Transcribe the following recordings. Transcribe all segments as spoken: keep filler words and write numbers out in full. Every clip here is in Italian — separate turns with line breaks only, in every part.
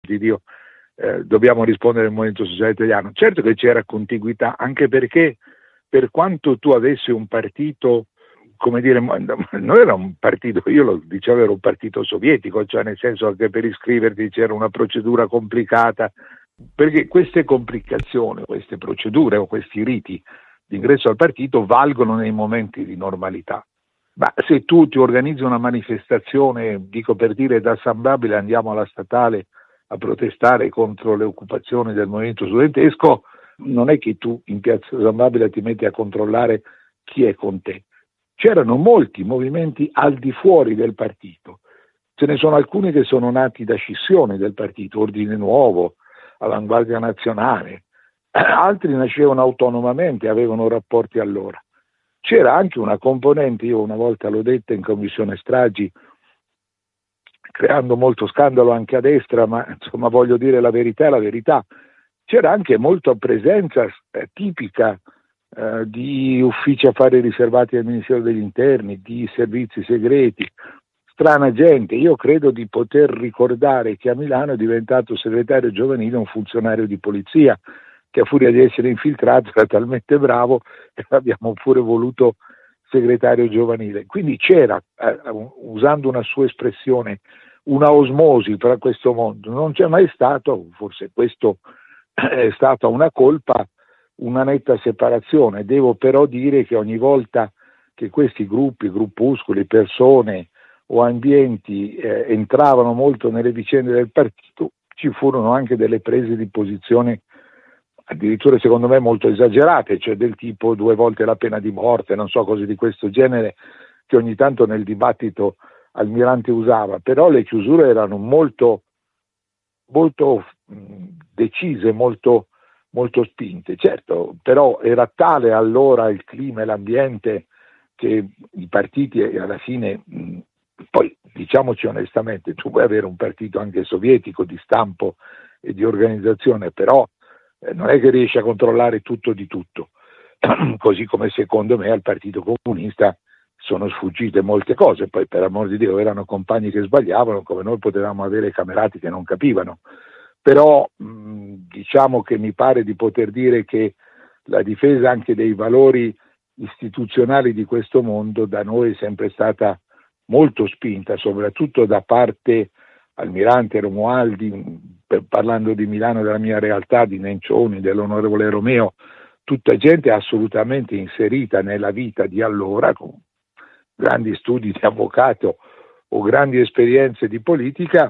di Dio, eh, dobbiamo rispondere al Movimento Sociale Italiano. Certo che c'era contiguità, anche perché per quanto tu avessi un partito, come dire, non era un partito, io lo dicevo, era un partito sovietico, cioè nel senso che per iscriverti c'era una procedura complicata, perché queste complicazioni, queste procedure o questi riti di ingresso al partito valgono nei momenti di normalità. Ma se tu ti organizzi una manifestazione, dico per dire da San Babile andiamo alla Statale a protestare contro le occupazioni del movimento studentesco, non è che tu in piazza San Babile ti metti a controllare chi è con te. C'erano molti movimenti al di fuori del partito, ce ne sono alcuni che sono nati da scissioni del partito, Ordine Nuovo, Avanguardia Nazionale, altri nascevano autonomamente, avevano rapporti allora. C'era anche una componente, io una volta l'ho detta in commissione stragi, creando molto scandalo anche a destra, ma insomma voglio dire la verità è la verità, c'era anche molta presenza eh, tipica eh, di uffici affari riservati al Ministero degli Interni, di servizi segreti, strana gente. Io credo di poter ricordare che a Milano è diventato segretario giovanile un funzionario di polizia, che a furia di essere infiltrato era talmente bravo che l'abbiamo pure voluto segretario giovanile. Quindi c'era, eh, usando una sua espressione, una osmosi tra questo mondo. Non c'è mai stato, forse questo è stata una colpa, una netta separazione. Devo però dire che ogni volta che questi gruppi, gruppuscoli, persone o ambienti eh, entravano molto nelle vicende del partito, ci furono anche delle prese di posizione addirittura secondo me molto esagerate, cioè del tipo due volte la pena di morte, non so, cose di questo genere che ogni tanto nel dibattito Almirante usava, però le chiusure erano molto, molto decise, molto, molto spinte. Certo, però era tale allora il clima e l'ambiente che i partiti alla fine, poi diciamoci onestamente, tu puoi avere un partito anche sovietico di stampo e di organizzazione, però non è che riesce a controllare tutto di tutto, così come secondo me al Partito Comunista sono sfuggite molte cose. Poi per amor di Dio erano compagni che sbagliavano, come noi potevamo avere camerati che non capivano, però mh, diciamo che mi pare di poter dire che la difesa anche dei valori istituzionali di questo mondo da noi è sempre stata molto spinta, soprattutto da parte Almirante, Romualdi, per, parlando di Milano, della mia realtà, di Nencioni, dell'onorevole Romeo, tutta gente assolutamente inserita nella vita di allora, con grandi studi di avvocato o grandi esperienze di politica,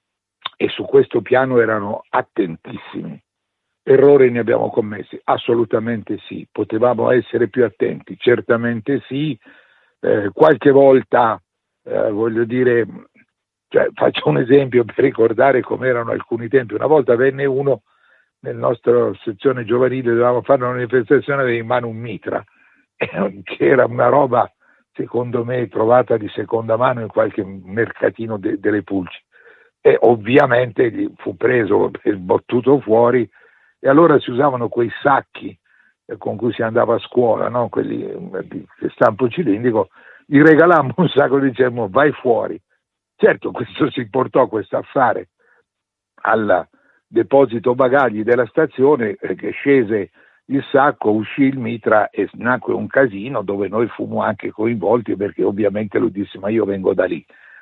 e su questo piano erano attentissimi. Errori ne abbiamo commessi? Assolutamente sì. Potevamo essere più attenti? Certamente sì. Eh, qualche volta, eh, voglio dire, cioè, faccio un esempio per ricordare come erano alcuni tempi. Una volta venne uno nella nostra sezione giovanile, dovevamo fare una manifestazione, aveva in mano un mitra, che era una roba, secondo me, trovata di seconda mano in qualche mercatino de- delle pulci. E ovviamente gli fu preso e sbattuto fuori, e allora si usavano quei sacchi con cui si andava a scuola, no? Quelli di stampo cilindrico, gli regalammo un sacco, dicemmo vai fuori. Certo, questo si portò questo affare al deposito bagagli della stazione, eh, che scese il sacco, uscì il mitra e nacque un casino dove noi fummo anche coinvolti, perché ovviamente lui disse ma io vengo da lì.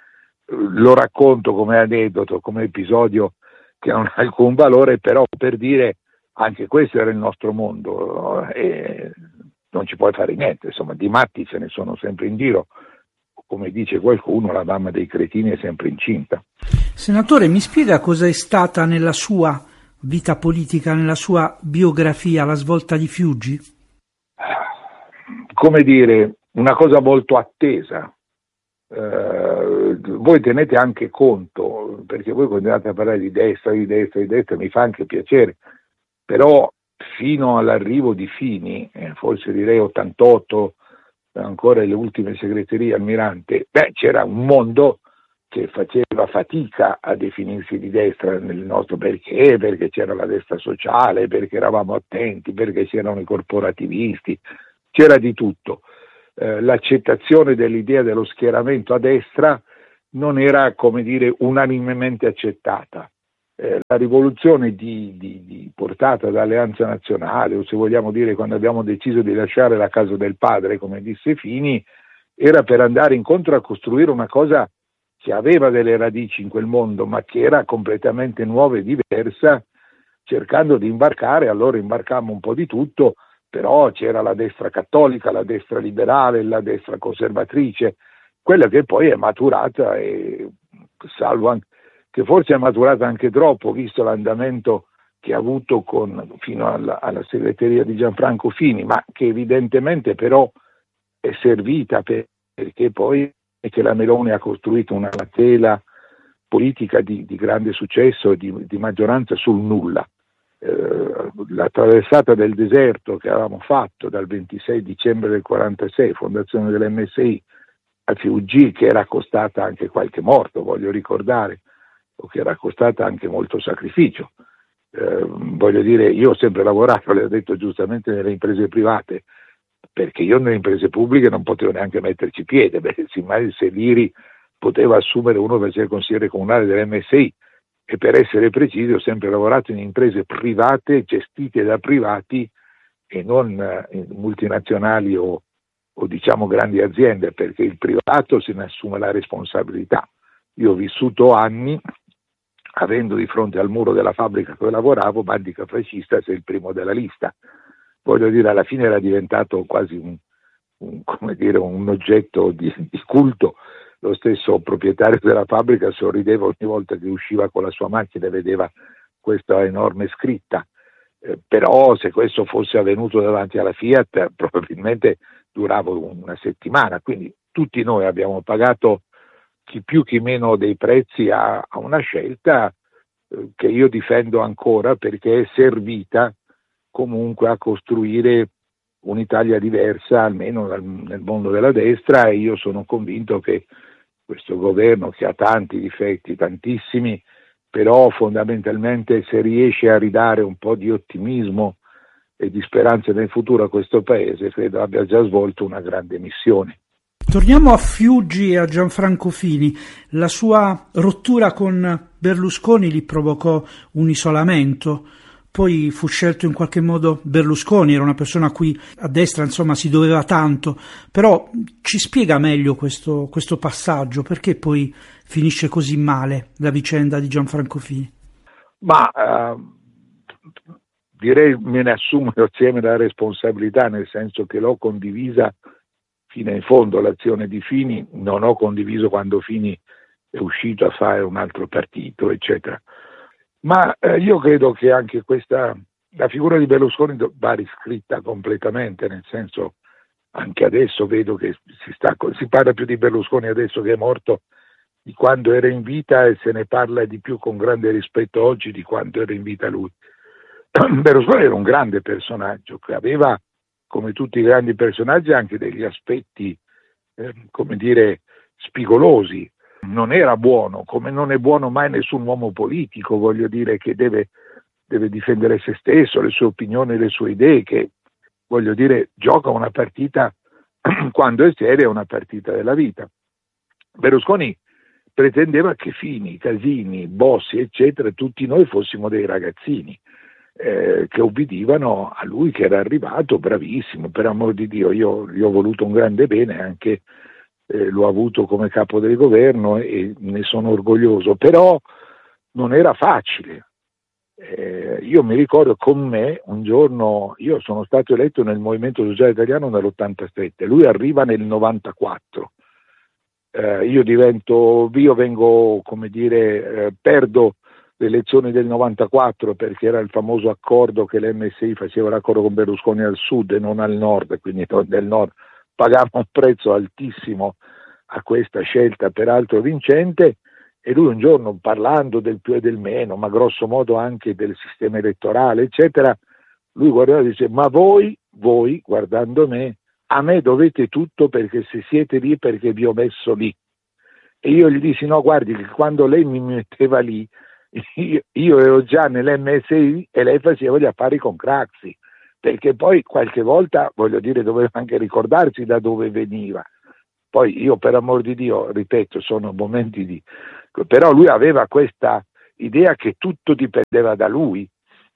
Lo racconto come aneddoto, come episodio che non ha alcun valore, però per dire anche questo era il nostro mondo, e non ci puoi fare niente, insomma di matti ce ne sono sempre in giro. Come dice qualcuno, la mamma dei cretini è sempre incinta.
Senatore, mi spiega cosa è stata nella sua vita politica, nella sua biografia, la svolta di Fiuggi?
Come dire, una cosa molto attesa. Uh, voi tenete anche conto, perché voi continuate a parlare di destra, di destra, di destra, mi fa anche piacere, però fino all'arrivo di Fini, eh, forse direi ottantotto, ancora le ultime segreterie Almirante, beh, c'era un mondo che faceva fatica a definirsi di destra nel nostro, perché? Perché c'era la destra sociale, perché eravamo attenti, perché c'erano i corporativisti, c'era di tutto. Eh, l'accettazione dell'idea dello schieramento a destra non era, come dire, unanimemente accettata. eh, la rivoluzione di, di, di portata da Alleanza Nazionale, o se vogliamo dire quando abbiamo deciso di lasciare la casa del padre, come disse Fini, era per andare incontro a costruire una cosa che aveva delle radici in quel mondo, ma che era completamente nuova e diversa, cercando di imbarcare. Allora imbarcammo un po' di tutto, però c'era la destra cattolica, la destra liberale, la destra conservatrice, quella che poi è maturata, e salvo anche, che forse è maturata anche troppo, visto l'andamento che ha avuto con, fino alla, alla segreteria di Gianfranco Fini, ma che evidentemente però è servita per, perché poi è che la Meloni ha costruito una tela politica di, di grande successo e di, di maggioranza sul nulla. Eh, la traversata del deserto che avevamo fatto dal ventisei dicembre del quarantasei, fondazione dell'M S I, a Fiuggi, che era costata anche qualche morto, voglio ricordare, o che era costata anche molto sacrificio. Eh, voglio dire, io ho sempre lavorato, le ho detto giustamente, nelle imprese private, perché io nelle imprese pubbliche non potevo neanche metterci piede. Beh, si immagina se l'I R I poteva assumere uno per essere consigliere comunale dell'M S I, e per essere precisi ho sempre lavorato in imprese private gestite da privati e non eh, in multinazionali o, o diciamo grandi aziende, perché il privato se ne assume la responsabilità. Io ho vissuto anni avendo di fronte al muro della fabbrica dove lavoravo Bandica fascista, sei il primo della lista. Voglio dire, alla fine era diventato quasi un, un, come dire, un oggetto di, di culto. Lo stesso proprietario della fabbrica sorrideva ogni volta che usciva con la sua macchina e vedeva questa enorme scritta. Eh, però se questo fosse avvenuto davanti alla Fiat probabilmente durava una settimana, quindi tutti noi abbiamo pagato chi più chi meno dei prezzi a, a una scelta eh, che io difendo ancora, perché è servita comunque a costruire un'Italia diversa, almeno nel, nel mondo della destra, e io sono convinto che questo governo, che ha tanti difetti, tantissimi, però fondamentalmente se riesce a ridare un po' di ottimismo e di speranza nel futuro a questo Paese, credo abbia già svolto una grande missione.
Torniamo a Fiuggi e a Gianfranco Fini. La sua rottura con Berlusconi gli provocò un isolamento. Poi fu scelto in qualche modo Berlusconi, era una persona a cui a destra insomma si doveva tanto, però ci spiega meglio questo, questo passaggio, perché poi finisce così male la vicenda di Gianfranco Fini?
Ma uh, direi me ne assumo insieme la responsabilità, nel senso che l'ho condivisa fino in fondo l'azione di Fini, non ho condiviso quando Fini è uscito a fare un altro partito, eccetera. Ma eh, io credo che anche questa, la figura di Berlusconi va riscritta completamente, nel senso, anche adesso vedo che si, sta, si parla più di Berlusconi adesso che è morto di quando era in vita, e se ne parla di più con grande rispetto oggi di quando era in vita lui. Berlusconi era un grande personaggio che aveva, come tutti i grandi personaggi, anche degli aspetti, eh, come dire, spigolosi. Non era buono, come non è buono mai nessun uomo politico, voglio dire, che deve, deve difendere se stesso, le sue opinioni, le sue idee, che, voglio dire, gioca una partita, quando è seria, una partita della vita. Berlusconi pretendeva che Fini, Casini, Bossi, eccetera, tutti noi fossimo dei ragazzini, eh, che ubbidivano a lui, che era arrivato, bravissimo, per amor di Dio, io gli ho voluto un grande bene, anche Eh, l'ho avuto come capo del governo e ne sono orgoglioso, però non era facile. Eh, io mi ricordo con me un giorno, io sono stato eletto nel Movimento Sociale Italiano nell'ottantasette, lui arriva nel novantaquattro, eh, io divento, io vengo, come dire, eh, perdo le elezioni del novantaquattro perché era il famoso accordo che l'M S I faceva l'accordo con Berlusconi al sud e non al nord, quindi del nord pagava un prezzo altissimo a questa scelta, peraltro vincente, e lui un giorno, parlando del più e del meno, ma grosso modo anche del sistema elettorale, eccetera, lui guardava e dice: ma voi, voi, guardando me, a me dovete tutto, perché se siete lì perché vi ho messo lì. E io gli dissi: no, guardi, che quando lei mi metteva lì, io, io ero già nell'M S I e lei faceva gli affari con Craxi. Perché poi qualche volta, voglio dire, doveva anche ricordarsi da dove veniva. Poi io, per amor di Dio, ripeto, sono momenti di... Però lui aveva questa idea che tutto dipendeva da lui.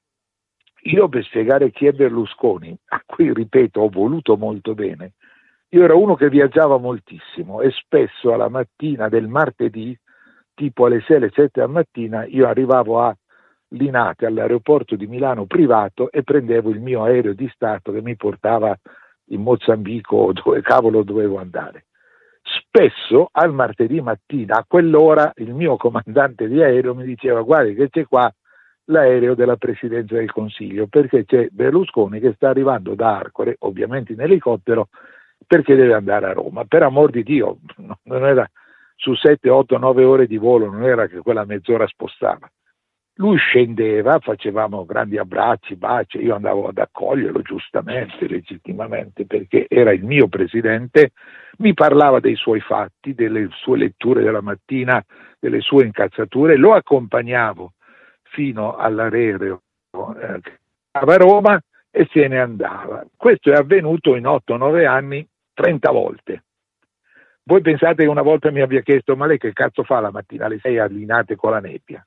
Io, per spiegare chi è Berlusconi, a cui, ripeto, ho voluto molto bene, io ero uno che viaggiava moltissimo e spesso alla mattina del martedì, tipo alle sei, alle sette al mattina, io arrivavo a Linate, all'aeroporto di Milano privato, e prendevo il mio aereo di Stato che mi portava in Mozambico, dove cavolo dovevo andare. Spesso al martedì mattina, a quell'ora, il mio comandante di aereo mi diceva: guardi che c'è qua l'aereo della Presidenza del Consiglio, perché c'è Berlusconi che sta arrivando da Arcore, ovviamente in elicottero, perché deve andare a Roma. Per amor di Dio, non era su sette, otto, nove ore di volo, non era che quella mezz'ora spostava. Lui scendeva, facevamo grandi abbracci, baci, io andavo ad accoglierlo giustamente, legittimamente, perché era il mio presidente, mi parlava dei suoi fatti, delle sue letture della mattina, delle sue incazzature, lo accompagnavo fino all'aereo eh, che andava a Roma e se ne andava. Questo è avvenuto in otto nove anni trenta volte. Voi pensate che una volta mi abbia chiesto: ma lei che cazzo fa la mattina alle sei a Linate con la nebbia?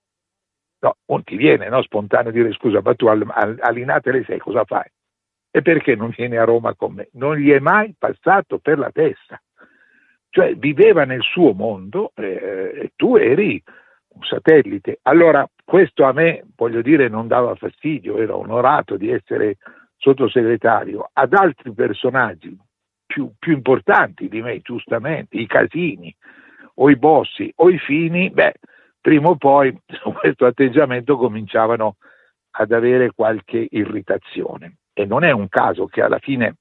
No, non ti viene, no, spontaneo dire: scusa, ma tu a Linate alle sei cosa fai? E perché non vieni a Roma con me? Non gli è mai passato per la testa. Cioè viveva nel suo mondo eh, e tu eri un satellite. Allora questo a me, voglio dire, non dava fastidio, ero onorato di essere sottosegretario. Ad altri personaggi più, più importanti di me, giustamente, i Casini o i Bossi o i Fini, beh, prima o poi su questo atteggiamento cominciavano ad avere qualche irritazione. E non è un caso che alla fine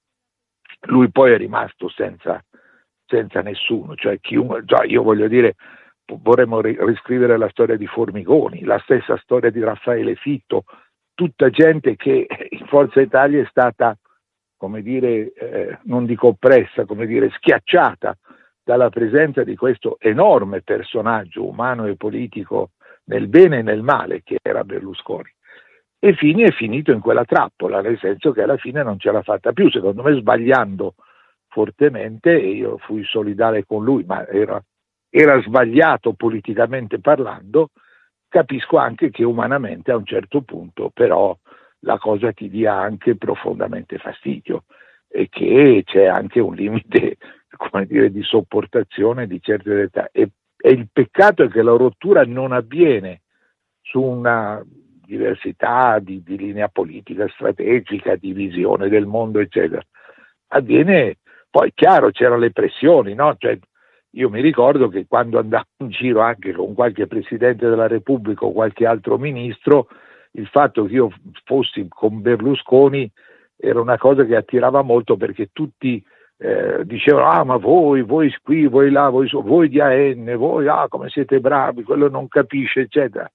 lui poi è rimasto senza, senza nessuno. Cioè, chiunque, cioè io voglio dire, vorremmo riscrivere la storia di Formigoni, la stessa storia di Raffaele Fitto, tutta gente che in Forza Italia è stata, come dire, eh, non dico oppressa, come dire, schiacciata dalla presenza di questo enorme personaggio umano e politico nel bene e nel male che era Berlusconi. E Fini è finito in quella trappola, nel senso che alla fine non ce l'ha fatta più, secondo me sbagliando fortemente, e io fui solidale con lui, ma era, era sbagliato politicamente parlando. Capisco anche che umanamente a un certo punto però la cosa ti dia anche profondamente fastidio e che c'è anche un limite, come dire, di sopportazione di certe età. E, e il peccato è che la rottura non avviene su una diversità di, di linea politica, strategica, di visione del mondo, eccetera. Avviene, poi chiaro, c'erano le pressioni, no? Cioè, io mi ricordo che quando andavo in giro anche con qualche Presidente della Repubblica o qualche altro ministro, il fatto che io fossi con Berlusconi era una cosa che attirava molto, perché tutti eh, dicevano: ah, ma voi, voi qui, voi là, voi, voi di A N, voi, ah, come siete bravi, quello non capisce, eccetera.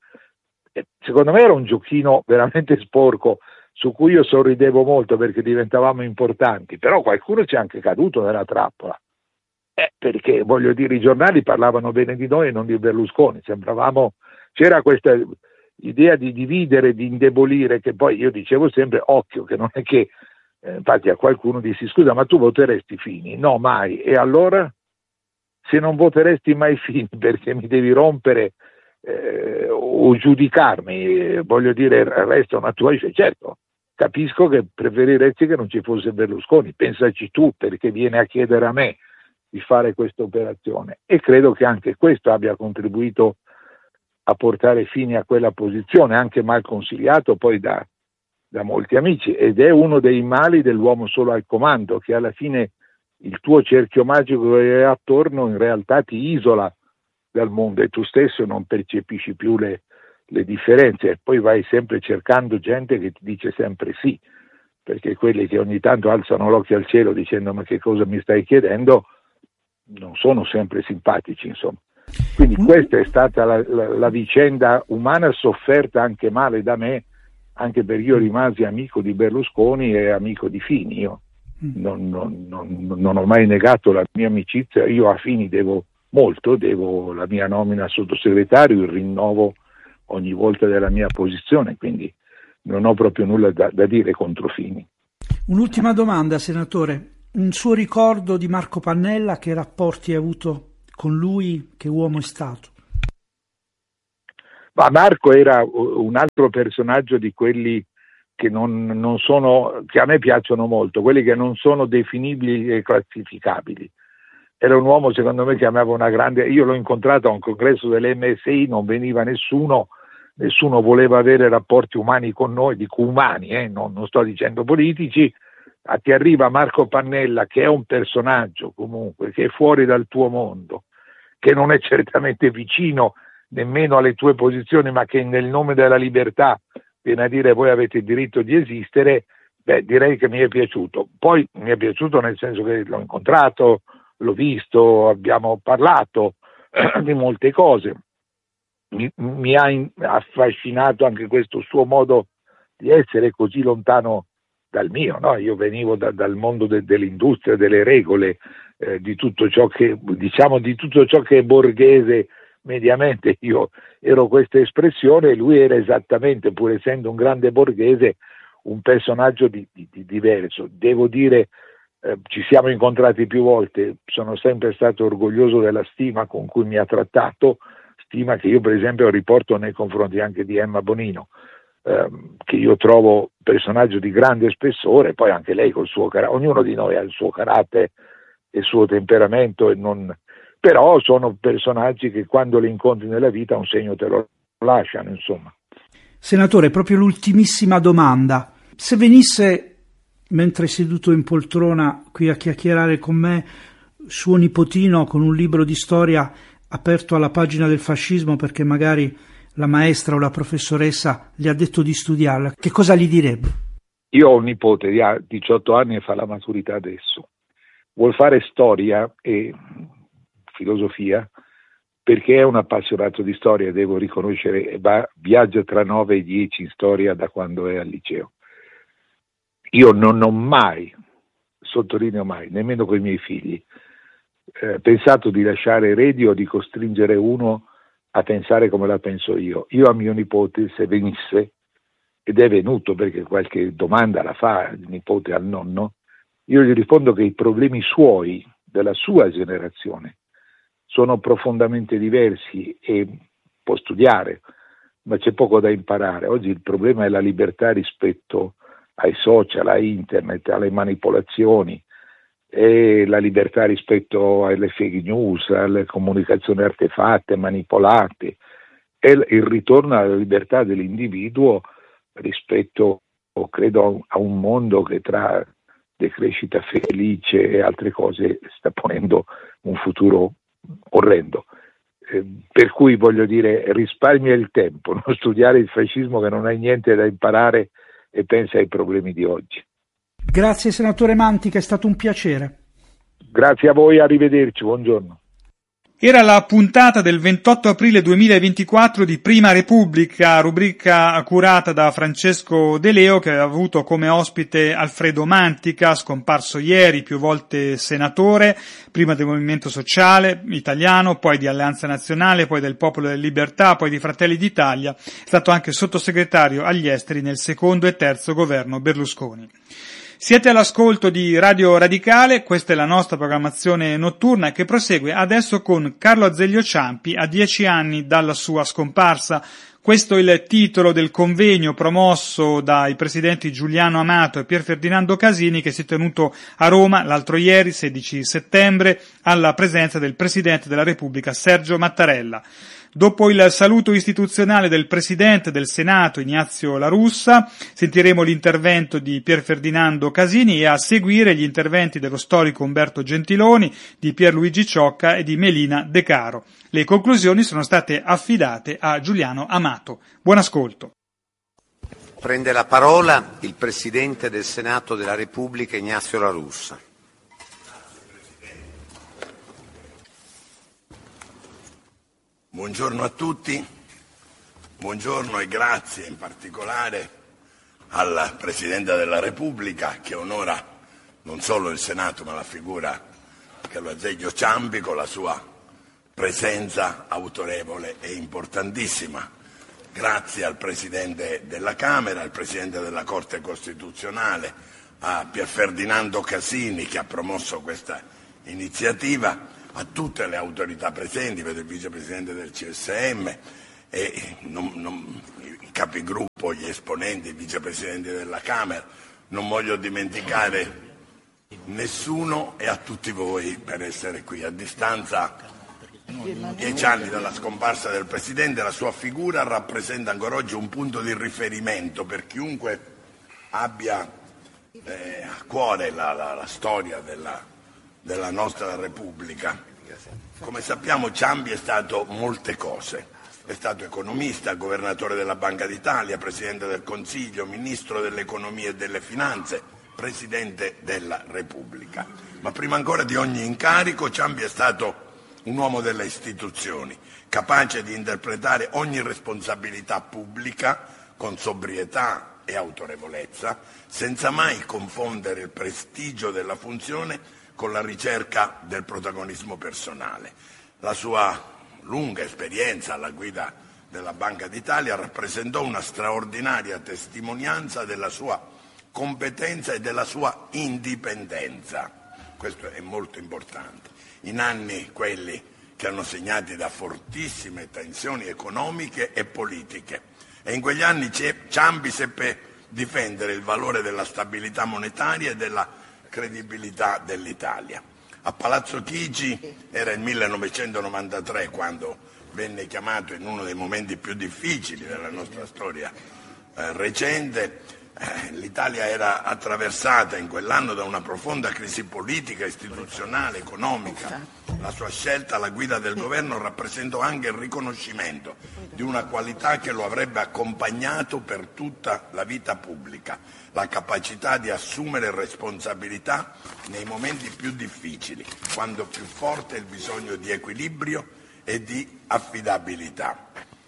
E secondo me era un giochino veramente sporco, su cui io sorridevo molto perché diventavamo importanti, però qualcuno ci è anche caduto nella trappola. Eh, perché, voglio dire, i giornali parlavano bene di noi e non di Berlusconi, sembravamo, c'era questa idea di dividere, di indebolire, che poi io dicevo sempre: occhio, che non è che, eh, infatti a qualcuno dissi: scusa, ma tu voteresti Fini? No, mai. E allora, se non voteresti mai Fini, perché mi devi rompere eh, o giudicarmi, eh, voglio dire, resta una tua scelta. Certo, capisco che preferiresti che non ci fosse Berlusconi, pensaci tu, perché viene a chiedere a me di fare questa operazione, e credo che anche questo abbia contribuito a portare Fini a quella posizione, anche mal consigliato poi da, da molti amici, ed è uno dei mali dell'uomo solo al comando, che alla fine il tuo cerchio magico che è attorno in realtà ti isola dal mondo e tu stesso non percepisci più le, le differenze, e poi vai sempre cercando gente che ti dice sempre sì, perché quelli che ogni tanto alzano l'occhio al cielo dicendo: ma che cosa mi stai chiedendo, non sono sempre simpatici, insomma. Quindi questa è stata la, la, la vicenda umana, sofferta anche male da me, anche perché io rimasi amico di Berlusconi e amico di Fini. Io non, non, non, non ho mai negato la mia amicizia, io a Fini devo molto, devo la mia nomina a sottosegretario, il rinnovo ogni volta della mia posizione, quindi non ho proprio nulla da, da dire contro Fini.
Un'ultima domanda, senatore. Un suo ricordo di Marco Pannella, che rapporti ha avuto con lui, che uomo è stato?
Ma Marco era un altro personaggio di quelli che non, non sono, che a me piacciono molto, quelli che non sono definibili e classificabili. Era un uomo, secondo me, che aveva una grande... Io l'ho incontrato a un congresso dell'M S I, non veniva nessuno, nessuno voleva avere rapporti umani con noi, dico umani, eh, non, non sto dicendo politici. A ti arriva Marco Pannella, che è un personaggio comunque, che è fuori dal tuo mondo, che non è certamente vicino nemmeno alle tue posizioni, ma che nel nome della libertà viene a dire voi avete il diritto di esistere. Beh, direi che mi è piaciuto. Poi mi è piaciuto nel senso che l'ho incontrato, l'ho visto, abbiamo parlato eh, di molte cose. Mi, mi ha in, affascinato anche questo suo modo di essere così lontano dal mio, no? Io venivo da, dal mondo de, dell'industria, delle regole, eh, di tutto ciò che, diciamo, di tutto ciò che è borghese mediamente. Io ero questa espressione e lui era esattamente, pur essendo un grande borghese, un personaggio di, di, di diverso. Devo dire, eh, ci siamo incontrati più volte, sono sempre stato orgoglioso della stima con cui mi ha trattato, stima che io per esempio riporto nei confronti anche di Emma Bonino, ehm, che io trovo personaggio di grande spessore. Poi anche lei col suo carattere, ognuno di noi ha il suo carattere e il suo temperamento, e non... però sono personaggi che quando li incontri nella vita un segno te lo lasciano, insomma.
Senatore, proprio l'ultimissima domanda. Se venisse, mentre seduto in poltrona qui a chiacchierare con me, suo nipotino con un libro di storia aperto alla pagina del fascismo perché magari la maestra o la professoressa gli ha detto di studiarla, che cosa gli direbbe?
Io ho un nipote, ha diciotto anni e fa la maturità adesso. Vuol fare storia e filosofia perché è un appassionato di storia, devo riconoscere, va, viaggia tra nove e dieci in storia da quando è al liceo. Io non ho mai, sottolineo mai, nemmeno con i miei figli, eh, pensato di lasciare eredi o di costringere uno a pensare come la penso io. Io a mio nipote, se venisse, ed è venuto perché qualche domanda la fa il nipote al nonno, io gli rispondo che i problemi suoi, della sua generazione, sono profondamente diversi e può studiare, ma c'è poco da imparare. Oggi il problema è la libertà rispetto ai social, a internet, alle manipolazioni, e la libertà rispetto alle fake news, alle comunicazioni artefatte, manipolate, e il ritorno alla libertà dell'individuo rispetto, credo, a un mondo che tra decrescita felice e altre cose sta ponendo un futuro orrendo. Eh, per cui voglio dire, risparmia il tempo, non studiare il fascismo che non hai niente da imparare e pensa ai problemi di oggi.
Grazie senatore Mantica, è stato un piacere.
Grazie a voi, arrivederci, buongiorno.
Era la puntata del ventotto aprile duemilaventiquattro di Prima Repubblica, rubrica curata da Francesco De Leo, che aveva avuto come ospite Alfredo Mantica, scomparso ieri, più volte senatore, prima del Movimento Sociale Italiano, poi di Alleanza Nazionale, poi del Popolo della Libertà, poi di Fratelli d'Italia. È stato anche sottosegretario agli esteri nel secondo e terzo governo Berlusconi. Siete all'ascolto di Radio Radicale, questa è la nostra programmazione notturna che prosegue adesso con Carlo Azeglio Ciampi a dieci anni dalla sua scomparsa. Questo è il titolo del convegno promosso dai presidenti Giuliano Amato e Pier Ferdinando Casini, che si è tenuto a Roma l'altro ieri, sedici settembre, alla presenza del Presidente della Repubblica Sergio Mattarella. Dopo il saluto istituzionale del Presidente del Senato Ignazio La Russa, sentiremo l'intervento di Pier Ferdinando Casini e a seguire gli interventi dello storico Umberto Gentiloni, di Pierluigi Ciocca e di Melina De Caro. Le conclusioni sono state affidate a Giuliano Amato. Buon ascolto.
Prende la parola il Presidente del Senato della Repubblica Ignazio La Russa.
Buongiorno a tutti, buongiorno e grazie in particolare al Presidente della Repubblica che onora non solo il Senato ma la figura Carlo Azeglio Ciampi con la sua presenza autorevole e importantissima. Grazie al Presidente della Camera, al Presidente della Corte Costituzionale, a Pier Ferdinando Casini che ha promosso questa iniziativa, a tutte le autorità presenti, vedo il Vicepresidente del C S M e non, non, i capigruppo, gli esponenti, i vicepresidenti della Camera, non voglio dimenticare nessuno, e a tutti voi per essere qui. A distanza dieci anni dalla scomparsa del Presidente, la sua figura rappresenta ancora oggi un punto di riferimento per chiunque abbia eh, a cuore la, la, la storia della, della nostra Repubblica. Come sappiamo, Ciampi è stato molte cose. È stato economista, governatore della Banca d'Italia, Presidente del Consiglio, Ministro dell'Economia e delle Finanze, Presidente della Repubblica. Ma prima ancora di ogni incarico, Ciampi è stato un uomo delle istituzioni, capace di interpretare ogni responsabilità pubblica con sobrietà e autorevolezza, senza mai confondere il prestigio della funzione con la ricerca del protagonismo personale. La sua lunga esperienza alla guida della Banca d'Italia rappresentò una straordinaria testimonianza della sua competenza e della sua indipendenza. Questo è molto importante. In anni quelli che hanno segnati da fortissime tensioni economiche e politiche. E in quegli anni Ciampi seppe difendere il valore della stabilità monetaria e della credibilità dell'Italia. A Palazzo Chigi era il millenovecentonovantatré quando venne chiamato in uno dei momenti più difficili della nostra storia eh, recente. Eh, L'Italia era attraversata in quell'anno da una profonda crisi politica, istituzionale, economica. La sua scelta alla guida del governo rappresentò anche il riconoscimento di una qualità che lo avrebbe accompagnato per tutta la vita pubblica: la capacità di assumere responsabilità nei momenti più difficili, quando più forte è il bisogno di equilibrio e di affidabilità.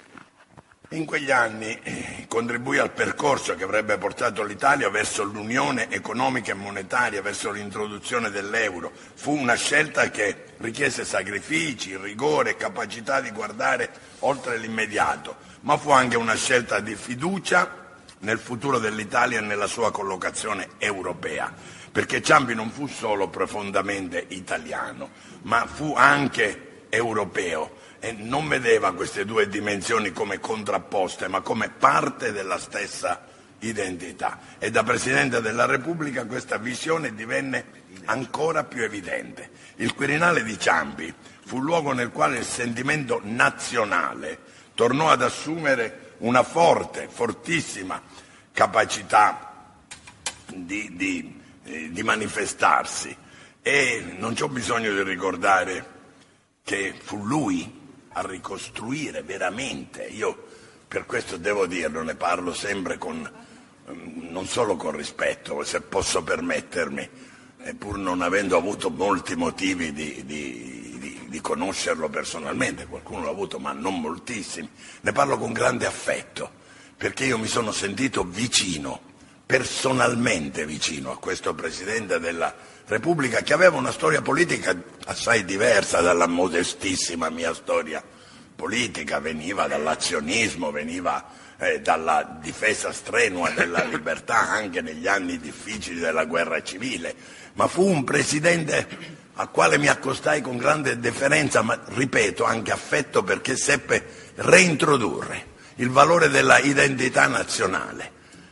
In quegli anni eh, contribuì al percorso che avrebbe portato l'Italia verso l'unione economica e monetaria, verso l'introduzione dell'euro. Fu una scelta che richiese sacrifici, rigore e capacità di guardare oltre l'immediato, ma fu anche una scelta di fiducia nel futuro dell'Italia e nella sua collocazione europea, perché Ciampi non fu solo profondamente italiano, ma fu anche europeo. E non vedeva queste due dimensioni come contrapposte, ma come parte della stessa identità. E da Presidente della Repubblica questa visione divenne ancora più evidente. Il Quirinale di Ciampi fu il luogo nel quale il sentimento nazionale tornò ad assumere una forte, fortissima capacità di, di, di manifestarsi. E non c'ho bisogno di ricordare che fu lui a ricostruire veramente, io per questo devo dirlo, ne parlo sempre con, non solo con rispetto, se posso permettermi, pur non avendo avuto molti motivi di, di, di, di conoscerlo personalmente, qualcuno l'ha avuto ma non moltissimi, ne parlo con grande affetto, perché io mi sono sentito vicino, personalmente vicino a questo Presidente della Repubblica, che aveva una storia politica assai diversa dalla modestissima mia storia politica, veniva dall'azionismo, veniva eh, dalla difesa strenua della libertà anche negli anni difficili della guerra civile, ma fu un Presidente al quale mi accostai con grande deferenza, ma ripeto anche affetto, perché seppe reintrodurre il valore della identità nazionale,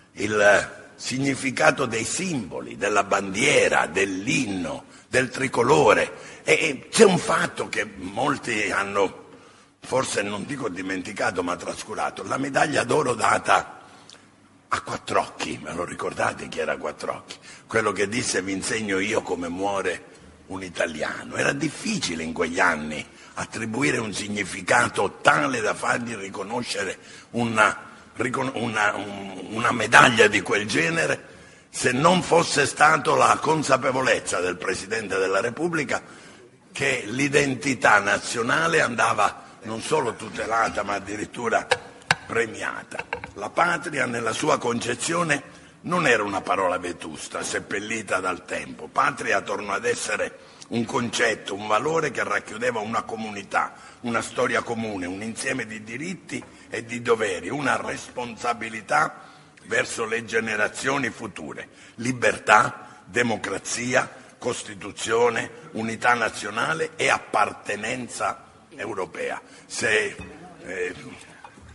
il significato dei simboli, della bandiera, dell'inno, del tricolore. E c'è un fatto che molti hanno, forse non dico dimenticato, ma trascurato: la medaglia d'oro data a Quattrocchi. Me lo ricordate chi era Quattrocchi? Quello che disse: vi insegno io come muore un italiano. Era difficile in quegli anni attribuire un significato tale da fargli riconoscere una Una, una medaglia di quel genere, se non fosse stata la consapevolezza del Presidente della Repubblica che l'identità nazionale andava non solo tutelata ma addirittura premiata. La patria, nella sua concezione, non era una parola vetusta, seppellita dal tempo. Patria tornò ad essere un concetto, un valore che racchiudeva una comunità, una storia comune, un insieme di diritti e di doveri, una responsabilità verso le generazioni future. Libertà, democrazia, Costituzione, unità nazionale e appartenenza europea. Se eh,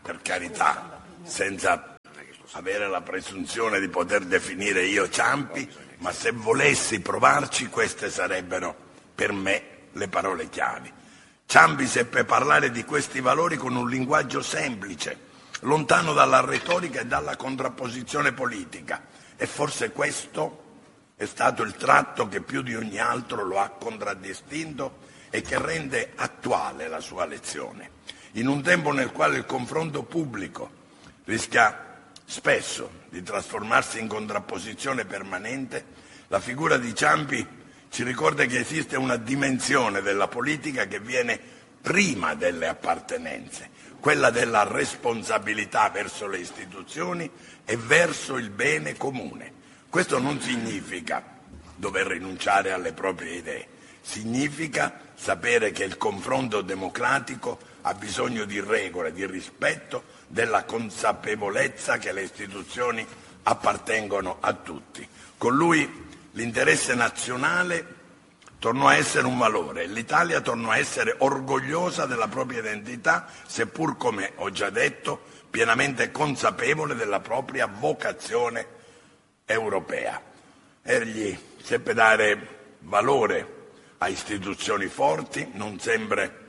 per carità, senza avere la presunzione di poter definire io Ciampi, ma se volessi provarci queste sarebbero per me le parole chiavi. Ciampi seppe parlare di questi valori con un linguaggio semplice, lontano dalla retorica e dalla contrapposizione politica, e forse questo è stato il tratto che più di ogni altro lo ha contraddistinto e che rende attuale la sua lezione. In un tempo nel quale il confronto pubblico rischia spesso di trasformarsi in contrapposizione permanente, la figura di Ciampi ci ricorda che esiste una dimensione della politica che viene prima delle appartenenze, quella della responsabilità verso le istituzioni e verso il bene comune. Questo non significa dover rinunciare alle proprie idee, significa sapere che il confronto democratico ha bisogno di regole, di rispetto, della consapevolezza che le istituzioni appartengono a tutti. Con lui l'interesse nazionale tornò a essere un valore e l'Italia tornò a essere orgogliosa della propria identità, seppur, come ho già detto, pienamente consapevole della propria vocazione europea. Egli seppe dare valore a istituzioni forti, non sempre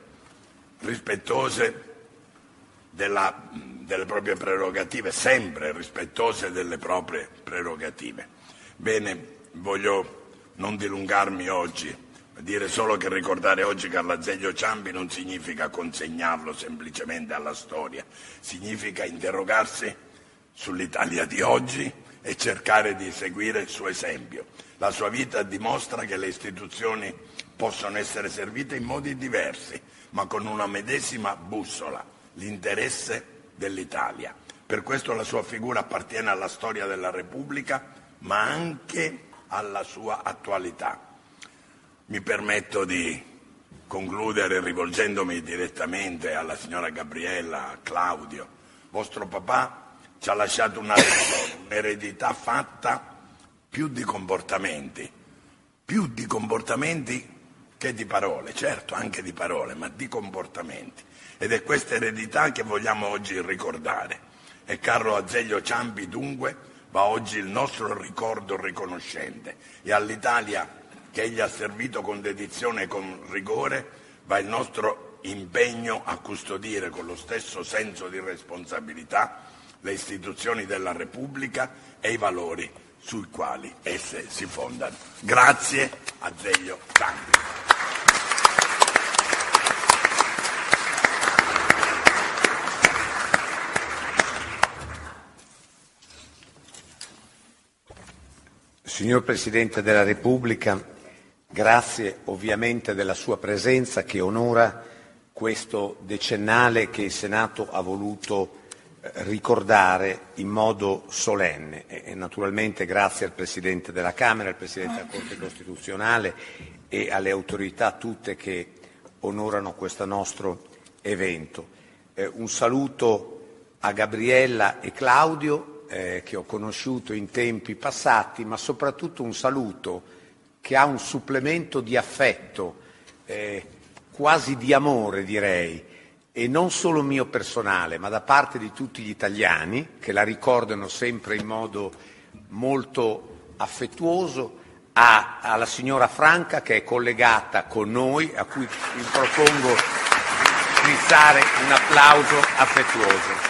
rispettose della, delle proprie prerogative, sempre rispettose delle proprie prerogative. Bene, voglio non dilungarmi oggi, dire solo che ricordare oggi Carlo Azeglio Ciampi non significa consegnarlo semplicemente alla storia, significa interrogarsi sull'Italia di oggi e cercare di seguire il suo esempio. La sua vita dimostra che le istituzioni possono essere servite in modi diversi, ma con una medesima bussola, l'interesse dell'Italia. Per questo la sua figura appartiene alla storia della Repubblica, ma anche alla sua attualità. Mi permetto di concludere rivolgendomi direttamente alla signora Gabriella, a Claudio. Vostro papà ci ha lasciato una un'eredità fatta più di comportamenti, più di comportamenti che di parole, certo anche di parole, ma di comportamenti. Ed è questa eredità che vogliamo oggi ricordare. E Carlo Azeglio Ciampi dunque va oggi il nostro ricordo riconoscente, e all'Italia che egli ha servito con dedizione e con rigore va il nostro impegno a custodire con lo stesso senso di responsabilità le istituzioni della Repubblica e i valori sui quali esse si fondano. Grazie Azeglio Ciampi.
Signor Presidente della Repubblica, grazie ovviamente della sua presenza che onora questo decennale che il Senato ha voluto ricordare in modo solenne, e naturalmente grazie al Presidente della Camera, al Presidente della Corte Costituzionale e alle autorità tutte che onorano questo nostro evento. Eh, un saluto a Gabriella e Claudio, Eh, che ho conosciuto in tempi passati, ma soprattutto un saluto che ha un supplemento di affetto, eh, quasi di amore direi, e non solo mio personale, ma da parte di tutti gli italiani che la ricordano sempre in modo molto affettuoso, a, alla signora Franca che è collegata con noi, a cui vi propongo di fare un applauso affettuoso.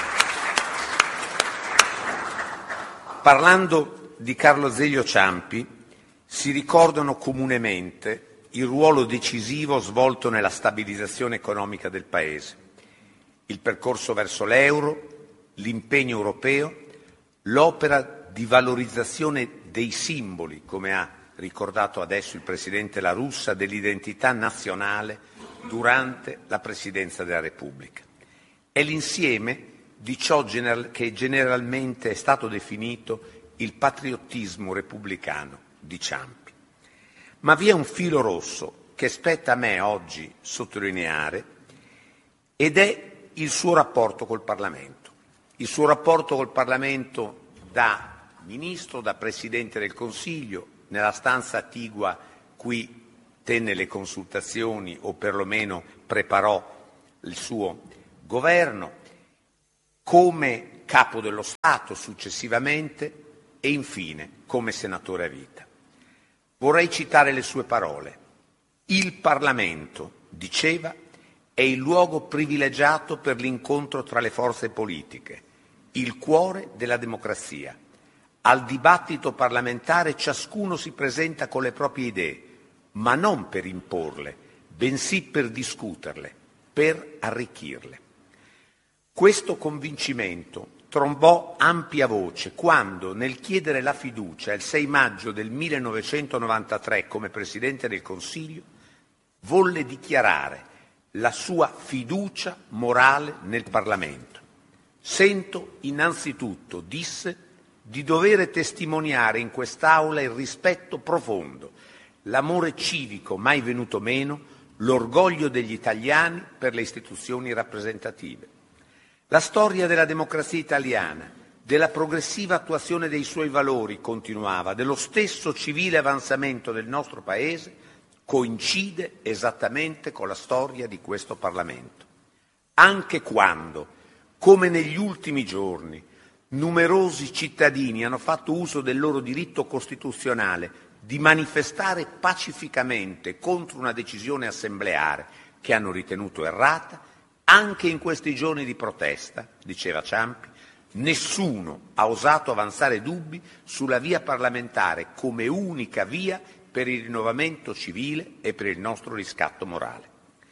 Parlando di Carlo Azeglio Ciampi, si ricordano comunemente il ruolo decisivo svolto nella stabilizzazione economica del Paese, il percorso verso l'euro, l'impegno europeo, l'opera di valorizzazione dei simboli, come ha ricordato adesso il Presidente La Russa, dell'identità nazionale durante la Presidenza della Repubblica. È l'insieme di ciò che generalmente è stato definito il patriottismo repubblicano di Ciampi. Ma vi è un filo rosso che spetta a me oggi sottolineare, ed è il suo rapporto col Parlamento. Il suo rapporto col Parlamento da Ministro, da Presidente del Consiglio, nella stanza attigua qui tenne le consultazioni o perlomeno preparò il suo governo, come capo dello Stato successivamente e infine come senatore a vita. Vorrei citare le sue parole. Il Parlamento, diceva, è il luogo privilegiato per l'incontro tra le forze politiche, il cuore della democrazia. Al dibattito parlamentare ciascuno si presenta con le proprie idee, ma non per imporle, bensì per discuterle, per arricchirle. Questo convincimento trombò ampia voce quando, nel chiedere la fiducia il sei maggio del millenovecentonovantatré come Presidente del Consiglio, volle dichiarare la sua fiducia morale nel Parlamento. Sento innanzitutto, disse, di dovere testimoniare in quest'Aula il rispetto profondo, l'amore civico mai venuto meno, l'orgoglio degli italiani per le istituzioni rappresentative. La storia della democrazia italiana, della progressiva attuazione dei suoi valori, continuava, dello stesso civile avanzamento del nostro Paese, coincide esattamente con la storia di questo Parlamento. Anche quando, come negli ultimi giorni, numerosi cittadini hanno fatto uso del loro diritto costituzionale di manifestare pacificamente contro una decisione assembleare che hanno ritenuto errata, anche in questi giorni di protesta, diceva Ciampi, nessuno ha osato avanzare dubbi sulla via parlamentare come unica via per il rinnovamento civile e per il nostro riscatto morale.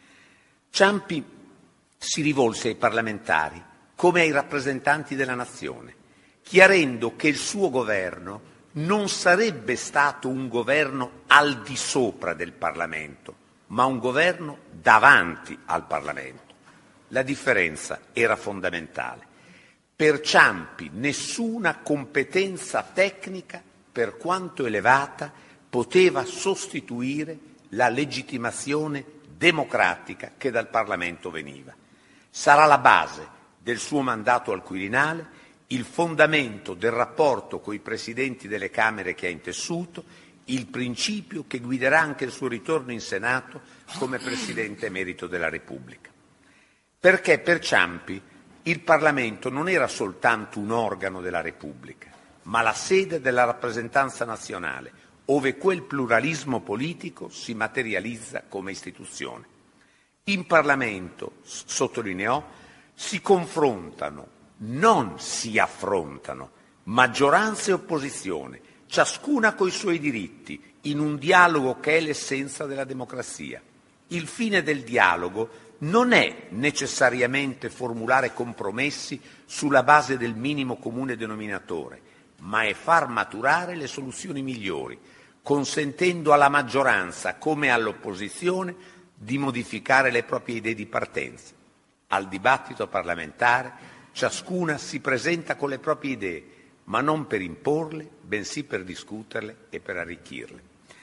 Ciampi si rivolse ai parlamentari come ai rappresentanti della nazione, chiarendo che il suo governo non sarebbe stato un governo al di sopra del Parlamento, ma un governo davanti al Parlamento. La differenza era fondamentale. Per Ciampi nessuna competenza tecnica, per quanto elevata, poteva sostituire la legittimazione democratica che dal Parlamento veniva. Sarà la base del suo mandato al Quirinale, il fondamento del rapporto coi presidenti delle Camere che ha intessuto, il principio che guiderà anche il suo ritorno in Senato come Presidente emerito della Repubblica. Perché per Ciampi il Parlamento non era soltanto un organo della Repubblica, ma la sede della rappresentanza nazionale, ove quel pluralismo politico si materializza come istituzione. In Parlamento, sottolineò, si confrontano, non si affrontano, maggioranza e opposizione, ciascuna coi suoi diritti, in un dialogo che è l'essenza della democrazia. Il fine del dialogo non è necessariamente formulare compromessi sulla base del minimo comune denominatore, ma è far maturare le soluzioni migliori, consentendo alla maggioranza come all'opposizione di modificare le proprie idee di partenza. Al dibattito parlamentare ciascuna si presenta con le proprie idee, ma non per imporle, bensì per discuterle e per arricchirle.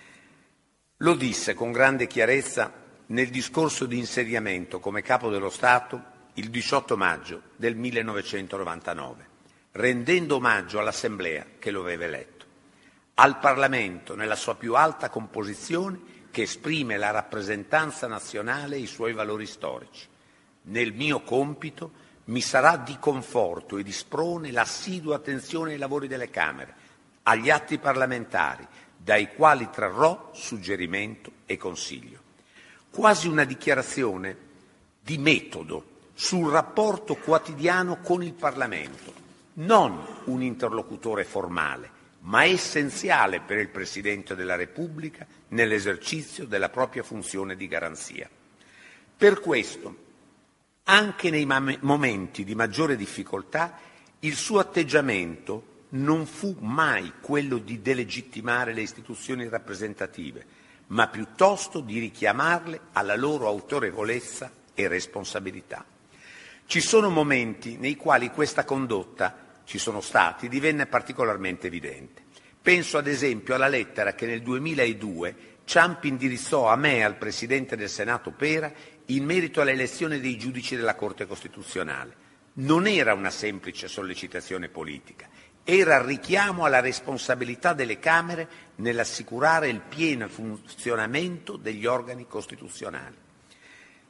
Lo disse con grande chiarezza nel discorso di insediamento come Capo dello Stato il diciotto maggio del millenovecentonovantanove, rendendo omaggio all'Assemblea che lo aveva eletto, al Parlamento nella sua più alta composizione che esprime la rappresentanza nazionale e i suoi valori storici. Nel mio compito mi sarà di conforto e di sprone l'assidua attenzione ai lavori delle Camere, agli atti parlamentari, dai quali trarrò suggerimento e consiglio. Quasi una dichiarazione di metodo sul rapporto quotidiano con il Parlamento, non un interlocutore formale, ma essenziale per il Presidente della Repubblica nell'esercizio della propria funzione di garanzia. Per questo, anche nei momenti di maggiore difficoltà, il suo atteggiamento non fu mai quello di delegittimare le istituzioni rappresentative, ma piuttosto di richiamarle alla loro autorevolezza e responsabilità. Ci sono momenti nei quali questa condotta, ci sono stati, divenne particolarmente evidente. Penso ad esempio alla lettera che nel duemiladue Ciampi indirizzò a me e al Presidente del Senato Pera in merito all'elezione dei giudici della Corte Costituzionale. Non era una semplice sollecitazione politica, era il richiamo alla responsabilità delle Camere nell'assicurare il pieno funzionamento degli organi costituzionali.